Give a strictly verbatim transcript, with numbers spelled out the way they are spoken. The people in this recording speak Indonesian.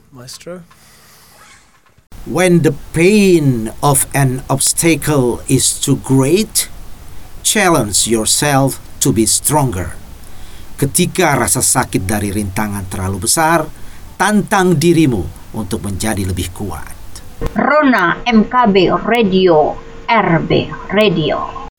Maestro. When the pain of an obstacle is too great, challenge yourself to be stronger. Ketika rasa sakit dari rintangan terlalu besar, tantang dirimu untuk menjadi lebih kuat. Rona M K B Radio, R B Radio.